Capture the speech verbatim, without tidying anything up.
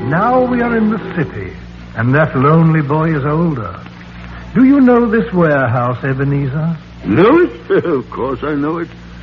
Now we are in the city, and that lonely boy is older. Do you know this warehouse, Ebenezer? Know it? Of course I know it.